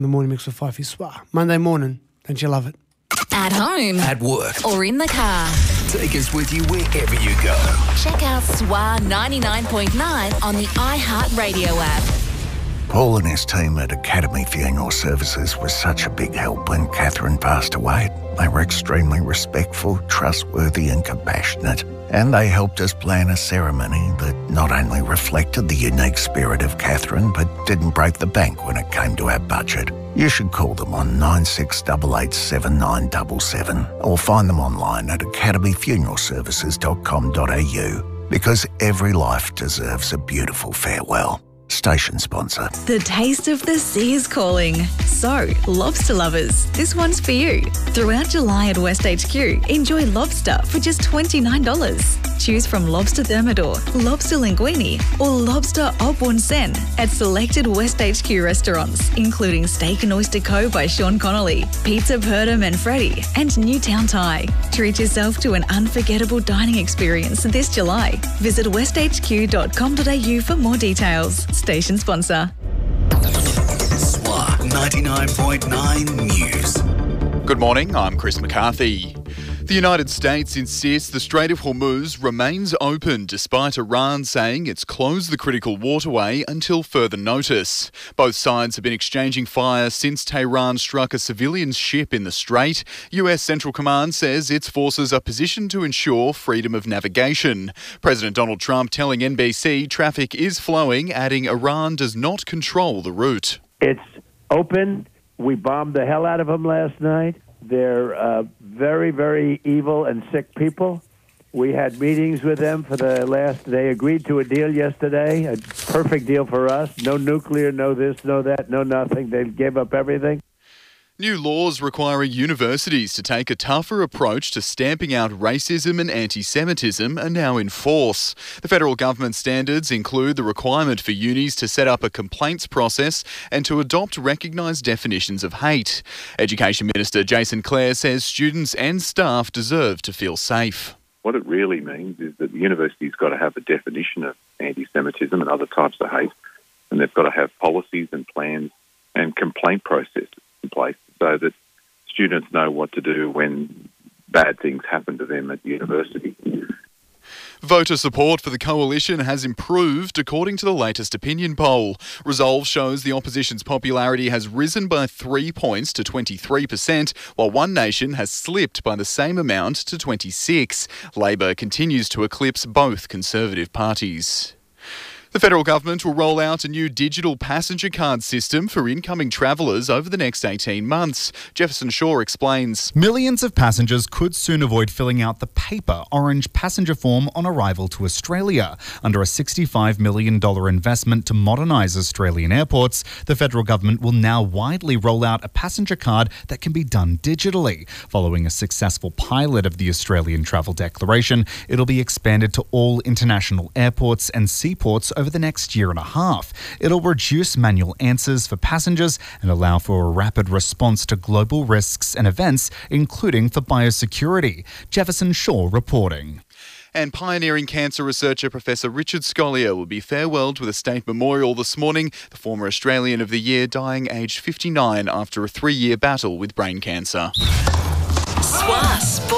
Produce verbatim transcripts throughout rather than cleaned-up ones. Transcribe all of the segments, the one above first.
The morning mix with Fifey Swa. Monday morning. Don't you love it? At home. At work. Or in the car. Take us with you wherever you go. Check out S W A ninety-nine point nine on the iHeartRadio app. Paul and his team at Academy Funeral Services was such a big help when Catherine passed away. They were extremely respectful, trustworthy and compassionate. And they helped us plan a ceremony that not only reflected the unique spirit of Catherine, but didn't break the bank when it came to our budget. You should call them on nine six eight eight seven nine seven seven or find them online at academy funeral services dot com dot a u because every life deserves a beautiful farewell. Station sponsor. The taste of the sea is calling. So, lobster lovers, this one's for you. Throughout July at West H Q, enjoy lobster for just twenty-nine dollars. Choose from lobster thermidor, lobster linguine, or lobster au bon sen at selected West H Q restaurants, including Steak and Oyster Co. by Sean Connolly, Pizza Perda Manfredi, and Newtown Thai. Treat yourself to an unforgettable dining experience this July. Visit west h q dot com dot a u for more details. Station sponsor. S W A ninety-nine point nine News. Good morning, I'm Chris McCarthy. The United States insists the Strait of Hormuz remains open despite Iran saying it's closed the critical waterway until further notice. Both sides have been exchanging fire since Tehran struck a civilian ship in the strait. U S Central Command says its forces are positioned to ensure freedom of navigation. President Donald Trump telling N B C traffic is flowing, adding Iran does not control the route. It's open. We bombed the hell out of them last night. They're uh, very, very evil and sick people. We had meetings with them for the last, they agreed to a deal yesterday, a perfect deal for us. No nuclear, no this, no that, no nothing. They gave up everything. New laws requiring universities to take a tougher approach to stamping out racism and anti-Semitism are now in force. The federal government standards include the requirement for unis to set up a complaints process and to adopt recognised definitions of hate. Education Minister Jason Clare says students and staff deserve to feel safe. What it really means is that the university's got to have a definition of anti-Semitism and other types of hate, and they've got to have policies and plans and complaint processes in place so that students know what to do when bad things happen to them at the university. Voter support for the coalition has improved according to the latest opinion poll. Resolve shows the opposition's popularity has risen by three points to twenty-three percent, while One Nation has slipped by the same amount to twenty-six. Labor continues to eclipse both Conservative parties. The federal government will roll out a new digital passenger card system for incoming travellers over the next eighteen months. Jefferson Shaw explains. Millions of passengers could soon avoid filling out the paper orange passenger form on arrival to Australia. Under a sixty-five million dollars investment to modernise Australian airports, the federal government will now widely roll out a passenger card that can be done digitally. Following a successful pilot of the Australian Travel Declaration, it'll be expanded to all international airports and seaports over the next year and a half. It'll reduce manual answers for passengers and allow for a rapid response to global risks and events, including for biosecurity. Jefferson Shaw reporting. And pioneering cancer researcher Professor Richard Scolyer will be farewelled with a state memorial this morning, the former Australian of the Year dying aged fifty-nine after a three-year battle with brain cancer. S W A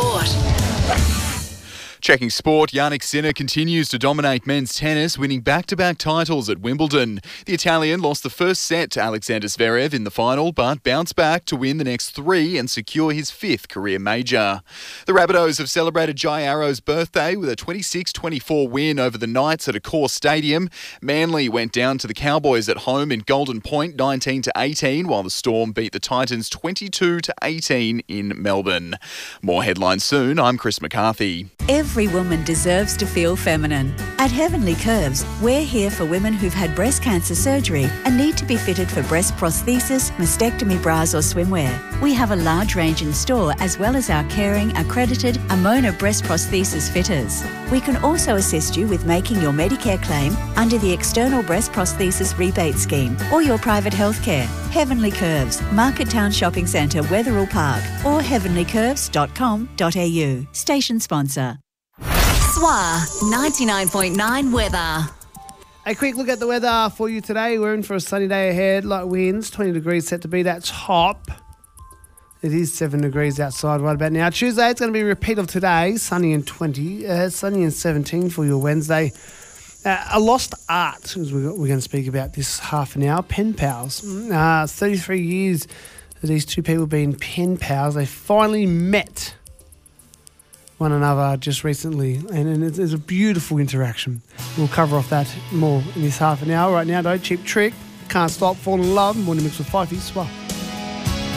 Sport. Checking sport, Jannik Sinner continues to dominate men's tennis, winning back-to-back titles at Wimbledon. The Italian lost the first set to Alexander Zverev in the final, but bounced back to win the next three and secure his fifth career major. The Rabbitohs have celebrated Jai Arrow's birthday with a twenty-six twenty-four win over the Knights at Accor Stadium. Manly went down to the Cowboys at home in Golden Point nineteen to eighteen, while the Storm beat the Titans twenty-two to eighteen in Melbourne. More headlines soon. I'm Chris McCarthy. Every woman deserves to feel feminine. At Heavenly Curves, we're here for women who've had breast cancer surgery and need to be fitted for breast prosthesis, mastectomy bras or swimwear. We have a large range in store as well as our caring, accredited Amona breast prosthesis fitters. We can also assist you with making your Medicare claim under the External Breast Prosthesis Rebate Scheme or your private healthcare. Heavenly Curves, Market Town Shopping Centre, Wetherill Park or heavenly curves dot com dot a u. Station sponsor. S W A ninety-nine point nine weather. A quick look at the weather for you today. We're in for a sunny day ahead. Light winds, twenty degrees set to be that top. It is seven degrees outside right about now. Tuesday, it's going to be a repeat of today. Sunny and twenty. Uh, sunny and seventeen for your Wednesday. Uh, a lost art, as we're going to speak about this half an hour. Pen pals. Uh, thirty-three years of these two people being pen pals. They finally met one another just recently, and, and it's, it's a beautiful interaction. We'll cover off that more in this half an hour. Right now, though, Cheap Trick, Can't Stop Falling in Love. Morning mix with Fifey. Swap.